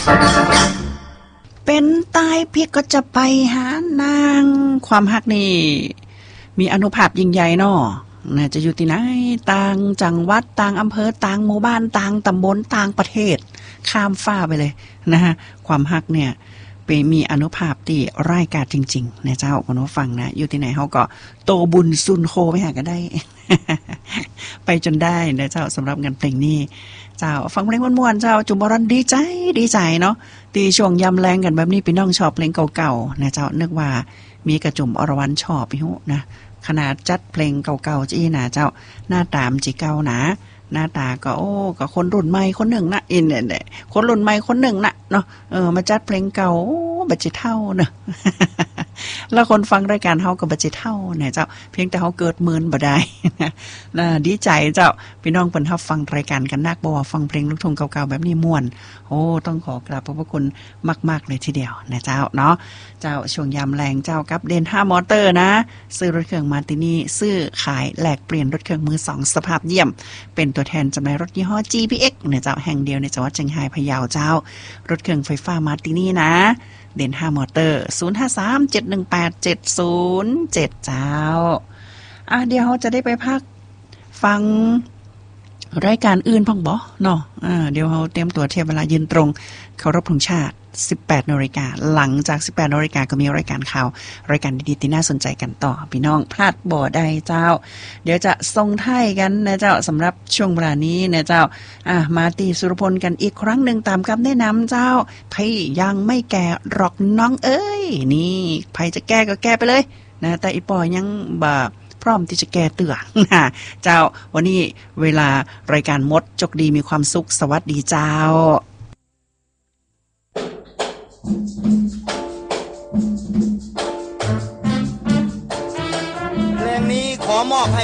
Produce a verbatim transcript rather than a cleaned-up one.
เป็นตายพี่ก็จะไปหานางความฮักนี่มีอานุภาพยิ่งใหญ่เนาะน่าจะอยู่ที่ไหนต่างจังหวัดต่างอำเภอต่างหมู่บ้านต่างตำบลต่างประเทศข้ามฟ้าไปเลยนะฮะความฮักเนี่ยไปมีอานุภาพที่ร้ายกาจจริงๆนะเจ้าคุณผู้ฟังนะอยู่ที่ไหนเขาก็โตบุญซุนโคไปหากันได้ ไปจนได้นะเจ้าสำหรับงานเพลงนี้เจ้าฟังเพลงม่วนๆเจ้าจุมบรอนดีใจดีใจเนาะตีช่วงยำแรงกันแบบนี้พี่น้องชอบเพลงเก่าๆนะเจ้านึกว่ามีกระจุ่มอรวรรณชอบพี่ฮู้นะขนาดจัดเพลงเก่าๆจี้นะเจ้าหน้าตามจีเก่านะหน้าตาก็โอ้ก็คนรุ่นใหม่คนหนึ่งนะอินเนี่ยคนรุ่นใหม่คนหนึ่งนะเนาะเออมาจัดเพลงเก่าบัดจิเท่าเนาะ แล้วคนฟังรายการเฮาก็บัดจิเท่าเนี่ยเจ้าเพียงแต่เฮาเกิดหมื่นบ่ได้ นะดีใจเจ้าพี่น้องเพิ่นรับฟังรายการกันนักบ่ว่าฟังเพลงลูกทุ่งเก่าๆแบบนี้ม่วนโอ้ต้องขอกราบขอบพระคุณมากๆเลยทีเดียวนะเจ้าเนาะเจ้าช่วงยามแรงเจ้ากับเดนห้ามอเตอร์นะซื้อรถเครื่องมาตินี่ซื้อขายแลกเปลี่ยนรถเครื่องมือสองสภาพเยี่ยมเป็นตัวแทนจำหน่ายรถยี่ห้อ จี พี เอ็กซ์ เนี่ยเจ้าแห่งเดียวในจังหวัดเชียงรายพะเยาเจ้ารถเครื่องไฟฟ้ามาตินี่นะเดนห้ามอเตอร์ศูนย์ ห้า สาม เจ็ด หนึ่ง แปด เจ็ด ศูนย์ เจ็ดเจ้าอ่ะเดี๋ยวเราจะได้ไปพักฟังรายการอื่นพ่องบ่เนาะอ่าเดี๋ยวเราเตรียมตัวเทียบเวลายืนตรงเคารพธงชาติ สิบแปด น.หลังจาก สิบแปด น.ก็มีรายการข่าวรายการดีๆที่น่าสนใจกันต่อพี่น้องพลาดบ่ได้เจ้าเดี๋ยวจะส่งท้ายกันนะเจ้าสำหรับช่วงเวลานี้นะเจ้าอ่ะมาตีสุรพลกันอีกครั้งหนึ่งตามคำแนะนำเจ้าไผยังไม่แก่หรอกน้องเอ้ยนี่ไผจะแก้ก็แก้ไปเลยนะแต่อีปอยังบ่พร้อมที่จะแก้เตือนะเจ้าวันนี้เวลารายการมดจกดีมีความสุขสวัสดีเจ้าเพลงนี้ขอมอบให้